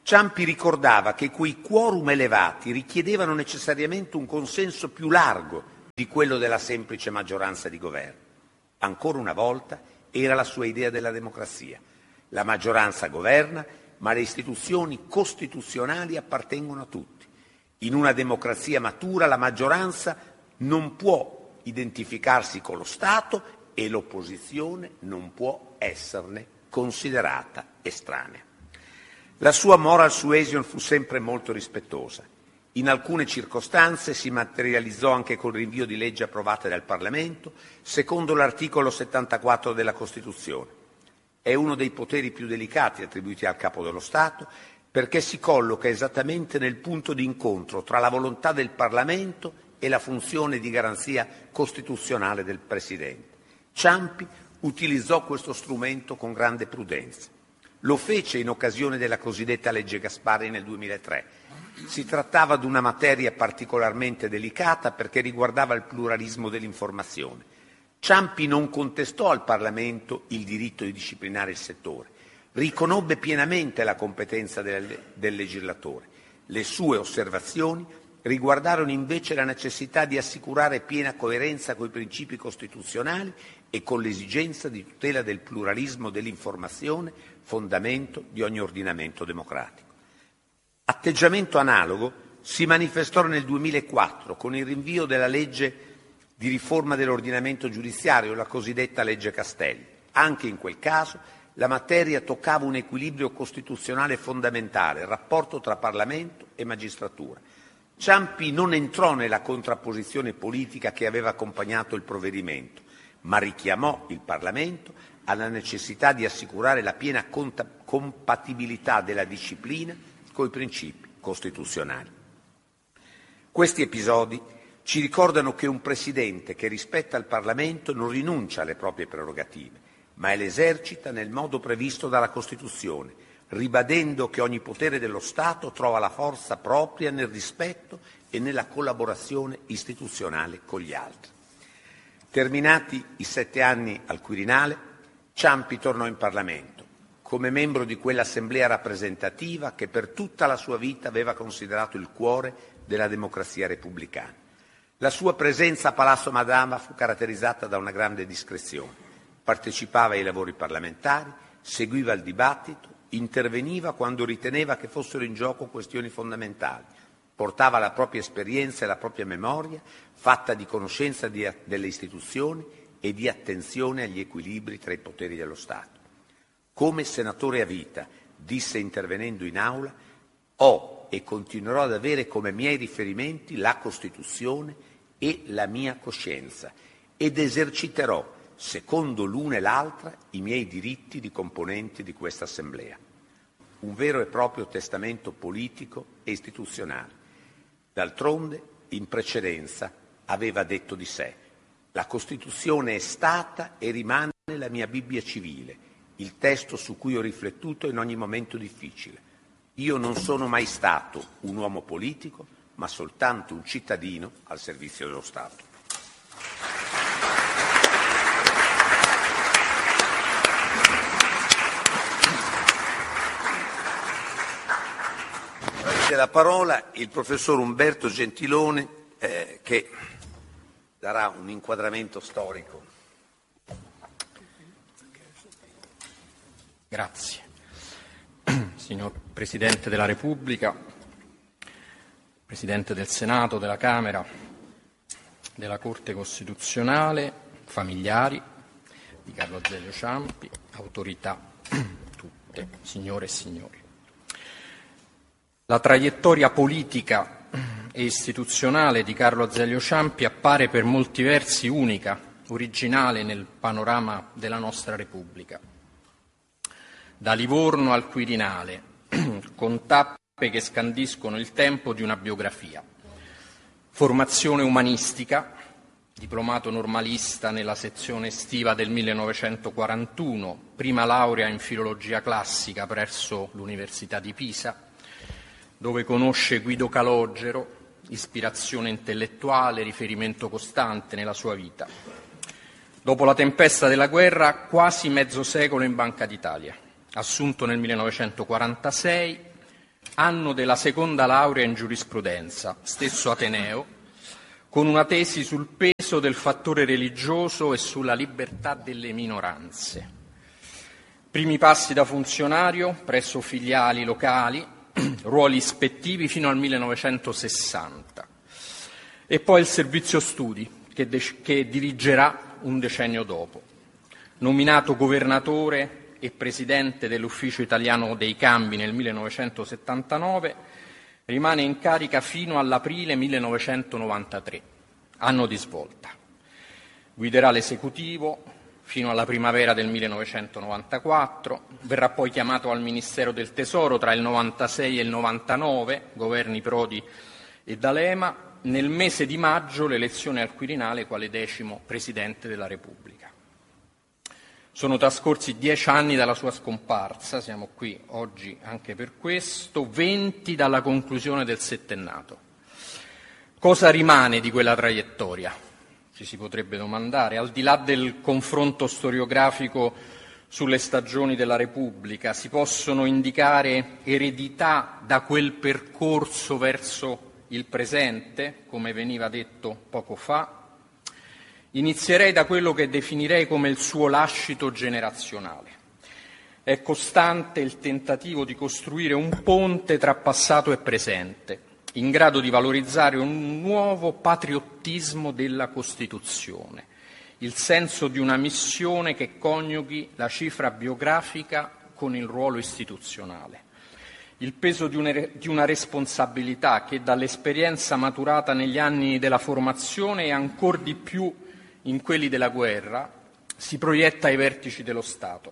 Ciampi ricordava che quei quorum elevati richiedevano necessariamente un consenso più largo di quello della semplice maggioranza di governo. Ancora una volta era la sua idea della democrazia. La maggioranza governa, ma le istituzioni costituzionali appartengono a tutti. In una democrazia matura la maggioranza non può identificarsi con lo Stato e l'opposizione non può esserne considerata estranea. La sua moral suasion fu sempre molto rispettosa. In alcune circostanze si materializzò anche col rinvio di leggi approvate dal Parlamento, secondo l'articolo settantaquattro della Costituzione. È uno dei poteri più delicati attribuiti al Capo dello Stato, perché si colloca esattamente nel punto di incontro tra la volontà del Parlamento e la funzione di garanzia costituzionale del Presidente. Ciampi utilizzò questo strumento con grande prudenza. Lo fece in occasione della cosiddetta legge Gasparri nel duemilatré. Si trattava di una materia particolarmente delicata perché riguardava il pluralismo dell'informazione. Ciampi non contestò al Parlamento il diritto di disciplinare il settore, riconobbe pienamente la competenza del, del legislatore. Le sue osservazioni riguardarono invece la necessità di assicurare piena coerenza con i principi costituzionali e con l'esigenza di tutela del pluralismo dell'informazione, fondamento di ogni ordinamento democratico. Atteggiamento analogo si manifestò nel duemilaquattro con il rinvio della legge di riforma dell'ordinamento giudiziario, la cosiddetta legge Castelli. Anche in quel caso la materia toccava un equilibrio costituzionale fondamentale, il rapporto tra Parlamento e magistratura. Ciampi non entrò nella contrapposizione politica che aveva accompagnato il provvedimento, ma richiamò il Parlamento alla necessità di assicurare la piena conta- compatibilità della disciplina coi principi costituzionali. Questi episodi ci ricordano che un Presidente che rispetta il Parlamento non rinuncia alle proprie prerogative, ma le esercita nel modo previsto dalla Costituzione, ribadendo che ogni potere dello Stato trova la forza propria nel rispetto e nella collaborazione istituzionale con gli altri. Terminati i sette anni al Quirinale, Ciampi tornò in Parlamento, come membro di quell'assemblea rappresentativa che per tutta la sua vita aveva considerato il cuore della democrazia repubblicana. La sua presenza a Palazzo Madama fu caratterizzata da una grande discrezione. Partecipava ai lavori parlamentari, seguiva il dibattito, interveniva quando riteneva che fossero in gioco questioni fondamentali, portava la propria esperienza e la propria memoria, fatta di conoscenza di, delle istituzioni e di attenzione agli equilibri tra i poteri dello Stato. Come senatore a vita, disse intervenendo in aula, ho e continuerò ad avere come miei riferimenti la Costituzione e la mia coscienza ed eserciterò, secondo l'una e l'altra, i miei diritti di componente di questa Assemblea. Un vero e proprio testamento politico e istituzionale. D'altronde, in precedenza, aveva detto di sé: la Costituzione è stata e rimane la mia Bibbia civile, il testo su cui ho riflettuto in ogni momento difficile. Io non sono mai stato un uomo politico, ma soltanto un cittadino al servizio dello Stato. La parola il professor Umberto Gentiloni eh, che darà un inquadramento storico.
Grazie. Signor Presidente della Repubblica, Presidente del Senato, della Camera, della Corte Costituzionale, familiari di Carlo Azeglio Ciampi, autorità tutte, signore e signori. La traiettoria politica e istituzionale di Carlo Azeglio Ciampi appare per molti versi unica, originale nel panorama della nostra Repubblica. Da Livorno al Quirinale, con tappe che scandiscono il tempo di una biografia. Formazione umanistica, diplomato normalista nella sezione estiva del millenovecentoquarantuno, prima laurea in filologia classica presso l'Università di Pisa, dove conosce Guido Calogero, ispirazione intellettuale, riferimento costante nella sua vita. Dopo la tempesta della guerra, quasi mezzo secolo in Banca d'Italia. Assunto nel millenovecentoquarantasei, anno della seconda laurea in giurisprudenza, stesso Ateneo, con una tesi sul peso del fattore religioso e sulla libertà delle minoranze. Primi passi da funzionario presso filiali locali, ruoli ispettivi fino al millenovecentosessanta. E poi il servizio studi, che, de- che dirigerà un decennio dopo. Nominato governatore e presidente dell'Ufficio Italiano dei Cambi nel millenovecentosettantanove, rimane in carica fino all'aprile millenovecentonovantatré, anno di svolta. Guiderà l'esecutivo fino alla primavera del millenovecentonovantaquattro, verrà poi chiamato al Ministero del Tesoro tra il novantasei e il novantanove, governi Prodi e D'Alema, nel mese di maggio l'elezione al Quirinale quale decimo Presidente della Repubblica. Sono trascorsi dieci anni dalla sua scomparsa, siamo qui oggi anche per questo, venti dalla conclusione del settennato. Cosa rimane di quella traiettoria? Ci si potrebbe domandare, al di là del confronto storiografico sulle stagioni della Repubblica, si possono indicare eredità da quel percorso verso il presente, come veniva detto poco fa? Inizierei da quello che definirei come il suo lascito generazionale. È costante il tentativo di costruire un ponte tra passato e presente, in grado di valorizzare un nuovo patriottismo della Costituzione, il senso di una missione che coniughi la cifra biografica con il ruolo istituzionale, il peso di una, di una responsabilità che dall'esperienza maturata negli anni della formazione e ancor di più in quelli della guerra, si proietta ai vertici dello Stato.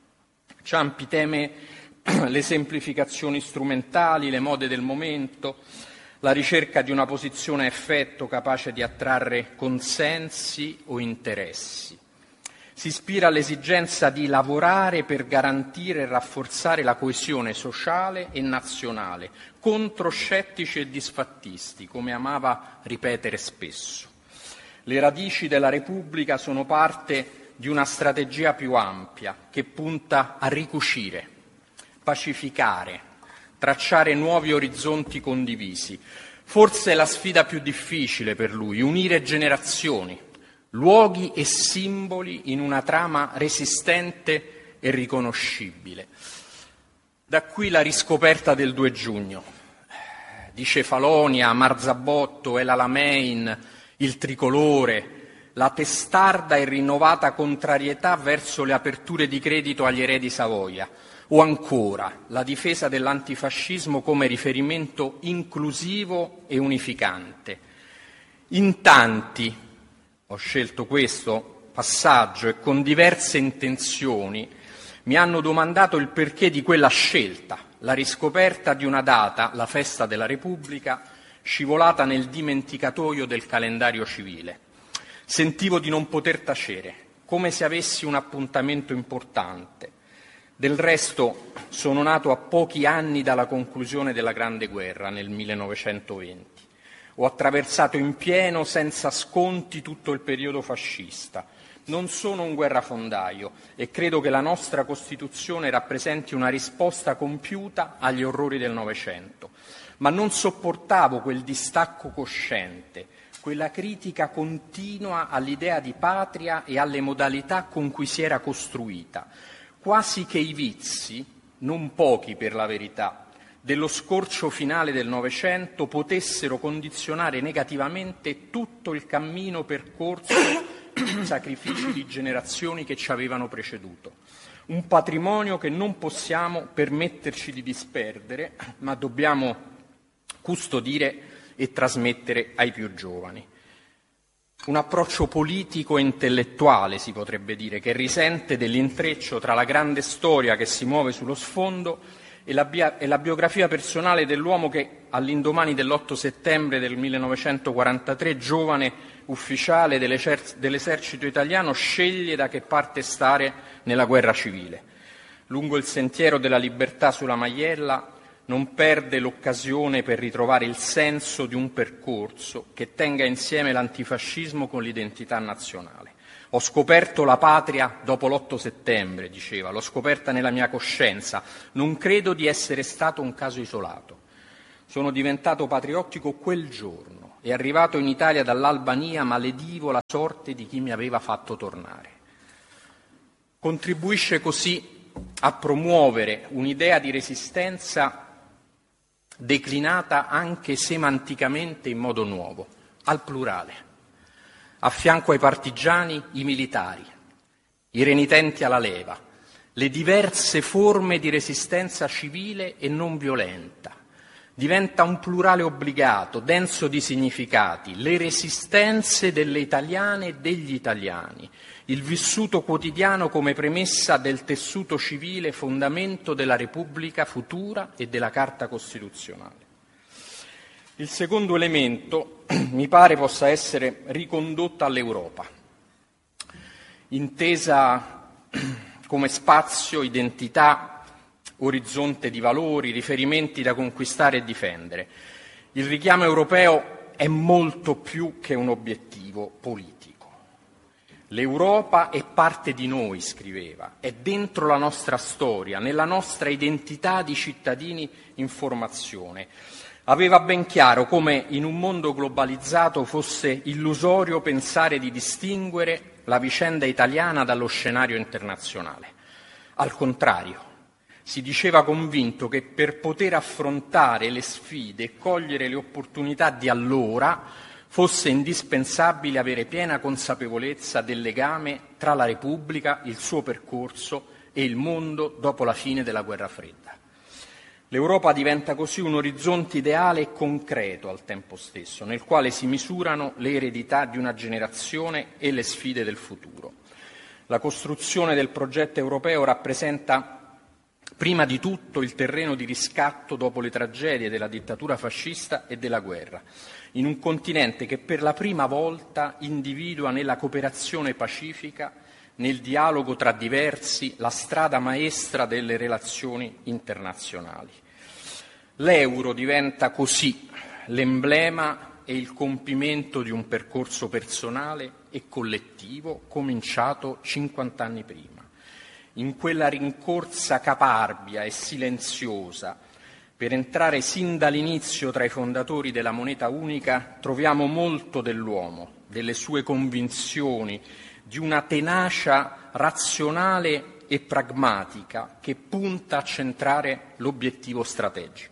Ciampi teme le semplificazioni strumentali, le mode del momento, la ricerca di una posizione a effetto capace di attrarre consensi o interessi. Si ispira all'esigenza di lavorare per garantire e rafforzare la coesione sociale e nazionale, contro scettici e disfattisti, come amava ripetere spesso. Le radici della Repubblica sono parte di una strategia più ampia che punta a ricucire, pacificare, tracciare nuovi orizzonti condivisi. Forse è la sfida più difficile per lui, unire generazioni, luoghi e simboli in una trama resistente e riconoscibile. Da qui la riscoperta del due giugno, di Cefalonia, Marzabotto, El Alamein, il tricolore, la testarda e rinnovata contrarietà verso le aperture di credito agli eredi Savoia, o ancora la difesa dell'antifascismo come riferimento inclusivo e unificante. In tanti, ho scelto questo passaggio e con diverse intenzioni, mi hanno domandato il perché di quella scelta, la riscoperta di una data, la festa della Repubblica, scivolata nel dimenticatoio del calendario civile. Sentivo di non poter tacere, come se avessi un appuntamento importante. Del resto sono nato a pochi anni dalla conclusione della Grande Guerra, nel millenovecentoventi. Ho attraversato in pieno, senza sconti, tutto il periodo fascista. Non sono un guerrafondaio e credo che la nostra Costituzione rappresenti una risposta compiuta agli orrori del Novecento. Ma non sopportavo quel distacco cosciente, quella critica continua all'idea di patria e alle modalità con cui si era costruita, quasi che i vizi, non pochi per la verità, dello scorcio finale del Novecento potessero condizionare negativamente tutto il cammino percorso i sacrifici di generazioni che ci avevano preceduto. Un patrimonio che non possiamo permetterci di disperdere, ma dobbiamo custodire e trasmettere ai più giovani. Un approccio politico e intellettuale, si potrebbe dire, che risente dell'intreccio tra la grande storia che si muove sullo sfondo e la, bia- e la biografia personale dell'uomo che, all'indomani dell'otto settembre del millenovecentoquarantatré, giovane ufficiale dell'esercito italiano, sceglie da che parte stare nella guerra civile. Lungo il sentiero della libertà sulla Maiella non perde l'occasione per ritrovare il senso di un percorso che tenga insieme l'antifascismo con l'identità nazionale. Ho scoperto la patria dopo l'otto settembre, diceva, l'ho scoperta nella mia coscienza. Non credo di essere stato un caso isolato. Sono diventato patriottico quel giorno e arrivato in Italia dall'Albania maledivo la sorte di chi mi aveva fatto tornare. Contribuisce così a promuovere un'idea di resistenza declinata anche semanticamente in modo nuovo, al plurale. A fianco ai partigiani i militari, i renitenti alla leva, le diverse forme di resistenza civile e non violenta. Diventa un plurale obbligato, denso di significati, le resistenze delle italiane e degli italiani, il vissuto quotidiano come premessa del tessuto civile, fondamento della Repubblica futura e della Carta Costituzionale. Il secondo elemento mi pare possa essere ricondotto all'Europa, intesa come spazio, identità, orizzonte di valori, riferimenti da conquistare e difendere. Il richiamo europeo è molto più che un obiettivo politico. L'Europa è parte di noi, scriveva, è dentro la nostra storia, nella nostra identità di cittadini in formazione. Aveva ben chiaro come in un mondo globalizzato fosse illusorio pensare di distinguere la vicenda italiana dallo scenario internazionale. Al contrario, si diceva convinto che per poter affrontare le sfide e cogliere le opportunità di allora fosse indispensabile avere piena consapevolezza del legame tra la Repubblica, il suo percorso e il mondo dopo la fine della Guerra Fredda. L'Europa diventa così un orizzonte ideale e concreto al tempo stesso, nel quale si misurano le eredità di una generazione e le sfide del futuro. La costruzione del progetto europeo rappresenta prima di tutto il terreno di riscatto dopo le tragedie della dittatura fascista e della guerra, in un continente che per la prima volta individua nella cooperazione pacifica, nel dialogo tra diversi, la strada maestra delle relazioni internazionali. L'euro diventa così l'emblema e il compimento di un percorso personale e collettivo cominciato cinquant'anni prima. In quella rincorsa caparbia e silenziosa per entrare sin dall'inizio tra i fondatori della moneta unica troviamo molto dell'uomo, delle sue convinzioni, di una tenacia razionale e pragmatica che punta a centrare l'obiettivo strategico.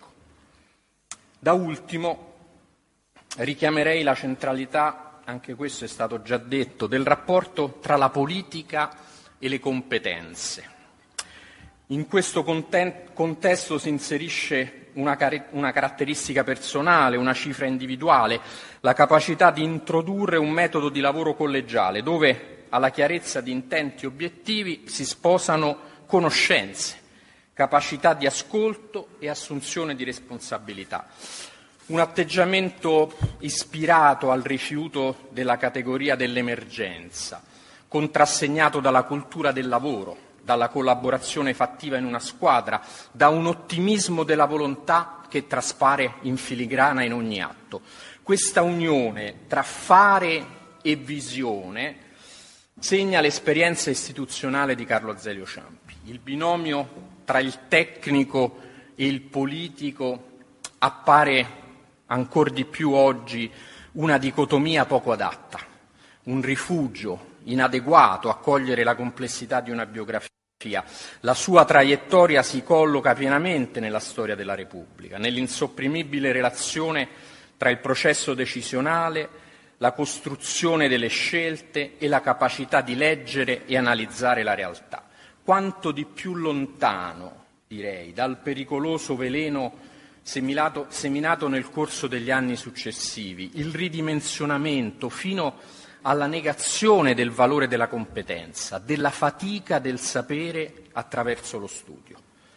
Da ultimo richiamerei la centralità, anche questo è stato già detto, del rapporto tra la politica e le competenze. In questo contesto si inserisce una, car- una caratteristica personale, una cifra individuale, la capacità di introdurre un metodo di lavoro collegiale dove alla chiarezza di intenti e obiettivi si sposano conoscenze, capacità di ascolto e assunzione di responsabilità. Un atteggiamento ispirato al rifiuto della categoria dell'emergenza, contrassegnato dalla cultura del lavoro, dalla collaborazione fattiva in una squadra, da un ottimismo della volontà che traspare in filigrana in ogni atto. Questa unione tra fare e visione segna l'esperienza istituzionale di Carlo Azeglio Ciampi. Il binomio tra il tecnico e il politico appare ancor di più oggi una dicotomia poco adatta, un rifugio inadeguato a cogliere la complessità di una biografia. La sua traiettoria si colloca pienamente nella storia della Repubblica, nell'insopprimibile relazione tra il processo decisionale, la costruzione delle scelte e la capacità di leggere e analizzare la realtà. Quanto di più lontano, direi, dal pericoloso veleno seminato, seminato nel corso degli anni successivi, il ridimensionamento fino alla negazione del valore della competenza, della fatica del sapere attraverso lo studio.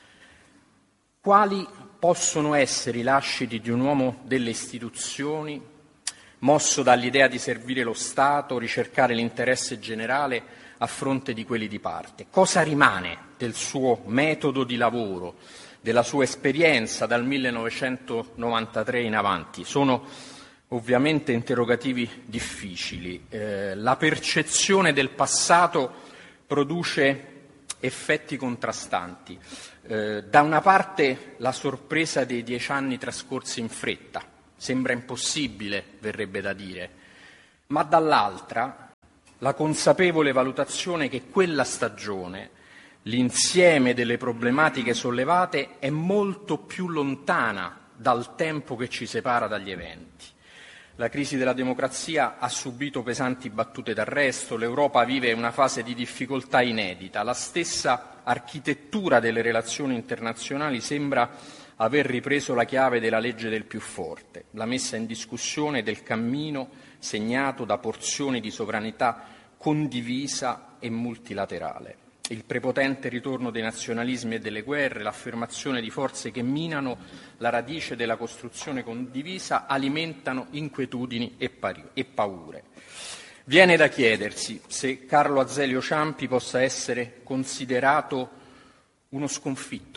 Quali possono essere i lasciti di un uomo delle istituzioni, mosso dall'idea di servire lo Stato, ricercare l'interesse generale a fronte di quelli di parte? Cosa rimane del suo metodo di lavoro, della sua esperienza dal millenovecentonovantatré in avanti? Sono ovviamente interrogativi difficili. Eh, la percezione del passato produce effetti contrastanti. Eh, da una parte la sorpresa dei dieci anni trascorsi in fretta, sembra impossibile, verrebbe da dire, ma dall'altra la consapevole valutazione che quella stagione, l'insieme delle problematiche sollevate, è molto più lontana dal tempo che ci separa dagli eventi. La crisi della democrazia ha subito pesanti battute d'arresto, l'Europa vive una fase di difficoltà inedita, la stessa architettura delle relazioni internazionali sembra aver ripreso la chiave della legge del più forte, la messa in discussione del cammino segnato da porzioni di sovranità condivisa e multilaterale. Il prepotente ritorno dei nazionalismi e delle guerre, l'affermazione di forze che minano la radice della costruzione condivisa, alimentano inquietudini e, pari- e paure. Viene da chiedersi se Carlo Azeglio Ciampi possa essere considerato uno sconfitto,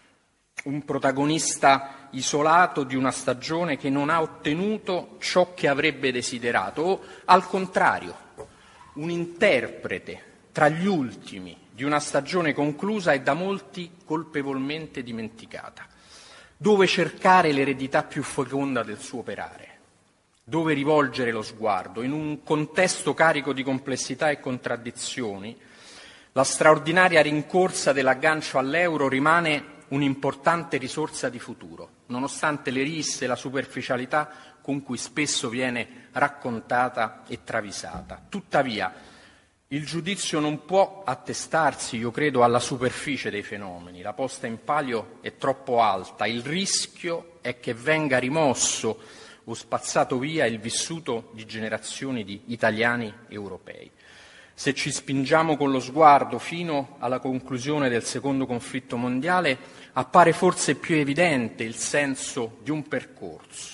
un protagonista isolato di una stagione che non ha ottenuto ciò che avrebbe desiderato, o al contrario, un interprete tra gli ultimi di una stagione conclusa e da molti colpevolmente dimenticata. Dove cercare l'eredità più feconda del suo operare? Dove rivolgere lo sguardo? In un contesto carico di complessità e contraddizioni, la straordinaria rincorsa dell'aggancio all'euro rimane un'importante risorsa di futuro, nonostante le risse e la superficialità con cui spesso viene raccontata e travisata. Tuttavia, il giudizio non può attestarsi, io credo, alla superficie dei fenomeni. La posta in palio è troppo alta. Il rischio è che venga rimosso o spazzato via il vissuto di generazioni di italiani europei. Se ci spingiamo con lo sguardo fino alla conclusione del secondo conflitto mondiale, appare forse più evidente il senso di un percorso.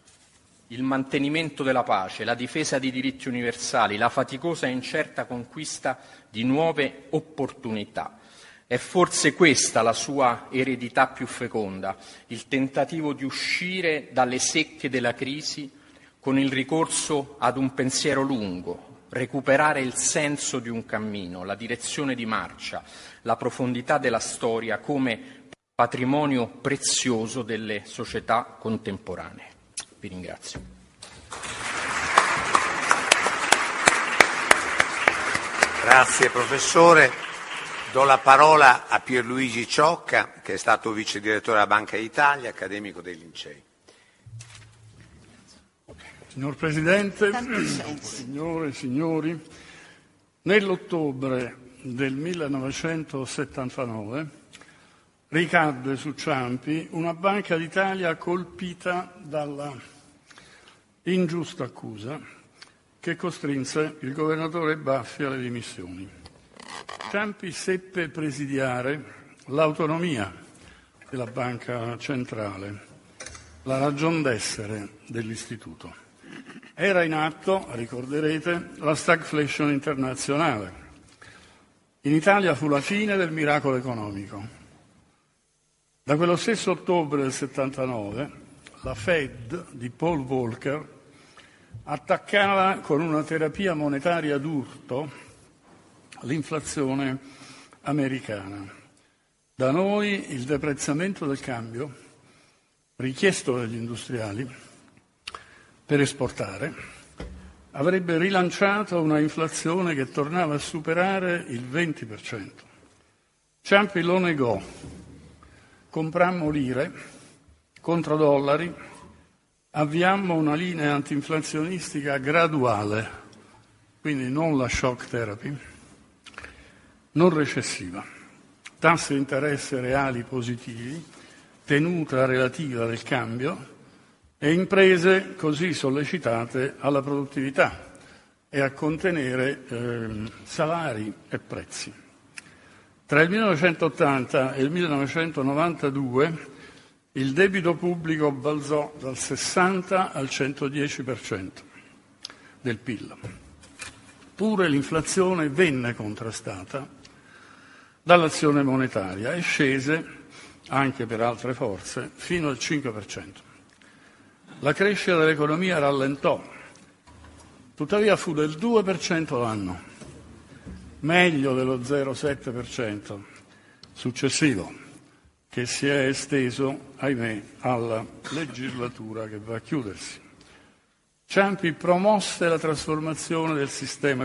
Il mantenimento della pace, la difesa di diritti universali, la faticosa e incerta conquista di nuove opportunità. È forse questa la sua eredità più feconda, il tentativo di uscire dalle secche della crisi con il ricorso ad un pensiero lungo, recuperare il senso di un cammino, la direzione di marcia, la profondità della storia come patrimonio prezioso delle società contemporanee. Vi ringrazio.
Grazie professore. Do la parola a Pierluigi Ciocca, che è stato vice direttore della Banca d'Italia, accademico dei Lincei.
Signor Presidente, signore e signori, nell'ottobre del millenovecentosettantanove ricadde su Ciampi una Banca d'Italia colpita dalla ingiusta accusa che costrinse il governatore Baffi alle dimissioni. Ciampi seppe presidiare l'autonomia della Banca Centrale, la ragion d'essere dell'istituto. Era in atto, ricorderete, la stagflation internazionale. In Italia fu la fine del miracolo economico. Da quello stesso ottobre del settantanove, la Fed di Paul Volcker attaccava con una terapia monetaria d'urto l'inflazione americana. Da noi il deprezzamento del cambio, richiesto dagli industriali per esportare, avrebbe rilanciato una inflazione che tornava a superare il venti per cento. Ciampi lo negò. Comprammo lire contro dollari, avviammo una linea antinflazionistica graduale, quindi non la shock therapy, non recessiva, tassi di interesse reali positivi, tenuta relativa del cambio e imprese così sollecitate alla produttività e a contenere eh, salari e prezzi. Tra il millenovecentottanta e il millenovecentonovantadue il debito pubblico balzò dal sessanta al centodieci per cento del P I L. Pure l'inflazione venne contrastata dall'azione monetaria e scese, anche per altre forze, fino al cinque per cento. la crescita dell'economia rallentò, tuttavia fu del due per cento l'anno, meglio dello zero virgola sette per cento successivo, che si è esteso, ahimè, alla legislatura che va a chiudersi. Ciampi promosse la trasformazione del sistema